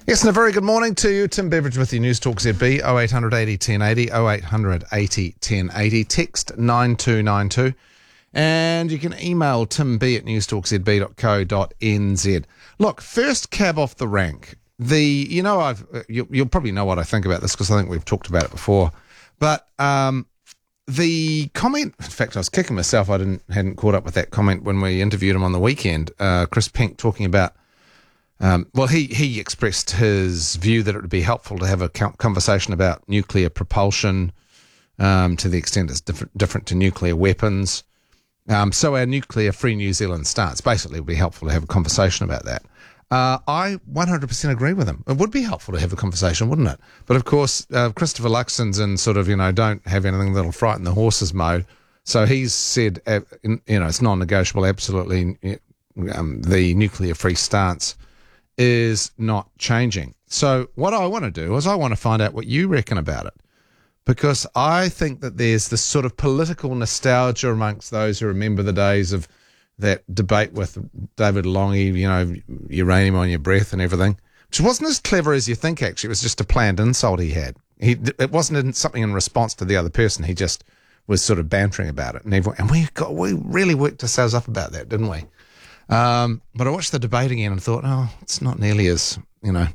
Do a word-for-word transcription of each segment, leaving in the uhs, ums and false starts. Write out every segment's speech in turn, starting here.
Yes, and a very good morning to you. Tim Beveridge with you, News Talk Z B, oh eight hundred eighty ten eighty, oh eight hundred eighty ten eighty, text nine two nine two, and you can email timb at newstalkzb dot co dot n z. Look, first cab off the rank. The, you know, I've you, you'll probably know what I think about this because I think we've talked about it before, but um, the comment, in fact, I was kicking myself I didn't hadn't caught up with that comment when we interviewed him on the weekend, uh, Chris Pink talking about Um, well, he, he expressed his view that it would be helpful to have a conversation about nuclear propulsion um, to the extent it's different, different to nuclear weapons. Um, so our nuclear-free New Zealand stance, basically, it would be helpful to have a conversation about that. Uh, I one hundred percent agree with him. It would be helpful to have a conversation, wouldn't it? But, of course, uh, Christopher Luxon's in sort of, you know, don't have anything that'll frighten the horses mode. So he's said, uh, you know, it's non-negotiable, absolutely, um, the nuclear-free stance is not changing. So what I want to do is I want to find out what you reckon about it, because I think that there's this sort of political nostalgia amongst those who remember the days of that debate with David Longy, you know, uranium on your breath and everything, which wasn't as clever as you think, actually. It was just a planned insult he had. He, it wasn't in, something in response to the other person. He just was sort of bantering about it. And, everyone, and we got we really worked ourselves up about that, didn't we? Um, but I watched the debate again and thought, oh, it's not nearly as, you know,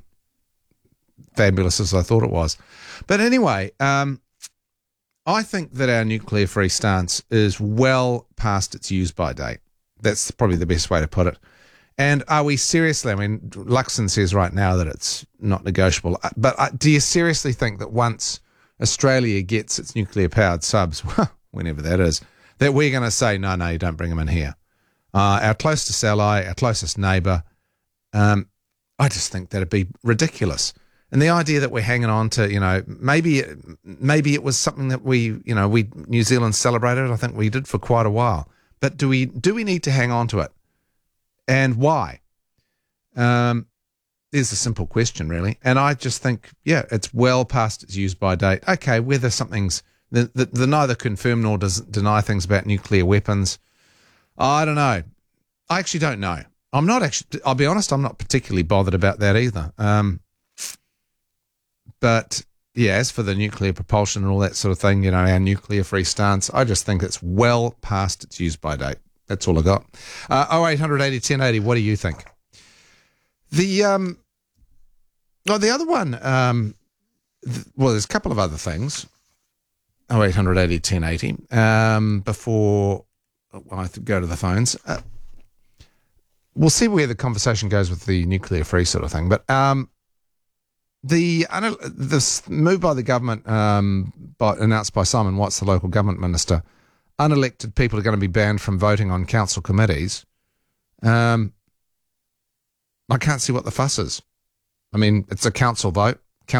fabulous as I thought it was. But anyway, um, I think that our nuclear-free stance is well past its use-by date. That's probably the best way to put it. And are we seriously, I mean, Luxon says right now that it's not negotiable, but uh, do you seriously think that once Australia gets its nuclear-powered subs, whenever that is, that we're going to say, no, no, you don't bring them in here? Uh, our closest ally, our closest neighbour, um, I just think that'd be ridiculous. And the idea that we're hanging on to, you know, maybe maybe it was something that we, you know, we New Zealand celebrated. I think we did for quite a while. But do we do we need to hang on to it? And why? Um, there's a simple question, really. And I just think, yeah, it's well past its use-by date. Okay, whether something's the, the, the neither confirm nor does deny things about nuclear weapons. I don't know. I actually don't know. I'm not actually, I'll be honest, I'm not particularly bothered about that either. Um, but, yeah, as for the nuclear propulsion and all that sort of thing, you know, our nuclear-free stance, I just think it's well past its use-by date. That's all I got. Uh, oh eight hundred eighty ten eighty, what do you think? The, um, oh, the other one, um, th- well, there's a couple of other things. oh eight hundred eighty ten eighty, um, before... Well, I have to go to the phones. Uh, we'll see where the conversation goes with the nuclear-free sort of thing. But um, the uh, this move by the government, um, by, announced by Simon Watts, the local government minister, unelected people are going to be banned from voting on council committees. Um, I can't see what the fuss is. I mean, it's a council vote.